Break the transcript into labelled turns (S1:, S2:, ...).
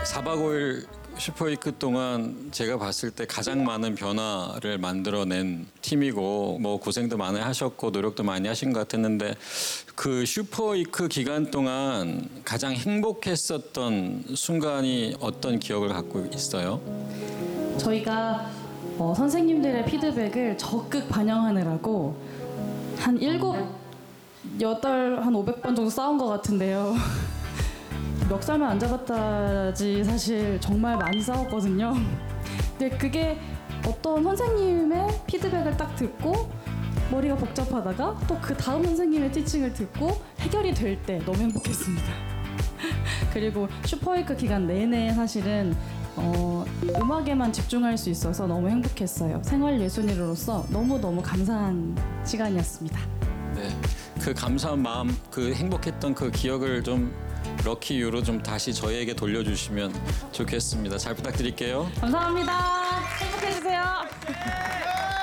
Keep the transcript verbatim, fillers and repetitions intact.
S1: 사박 오일 슈퍼위크 동안 제가 봤을 때 가장 많은 변화를 만들어낸 팀이고 뭐 고생도 많이 하셨고 노력도 많이 하신 것 같았는데 그 슈퍼위크 기간 동안 가장 행복했었던 순간이 어떤 기억을 갖고 있어요?
S2: 저희가 어, 선생님들의 피드백을 적극 반영하느라고 한 일곱, 여덟, 한 오백 번 정도 싸운 것 같은데요. 멱살만 안 잡았다지 사실 정말 많이 싸웠거든요. 근데 그게 어떤 선생님의 피드백을 딱 듣고 머리가 복잡하다가 또 그 다음 선생님의 티칭을 듣고 해결이 될 때 너무 행복했습니다. 그리고 슈퍼위크 기간 내내 사실은 어, 음악에만 집중할 수 있어서 너무 행복했어요. 생활예술인으로서 너무너무 감사한 시간이었습니다.
S1: 네, 그 감사한 마음, 그 행복했던 그 기억을 좀 럭키 유로 좀 다시 저희에게 돌려주시면 좋겠습니다. 잘 부탁드릴게요.
S2: 감사합니다.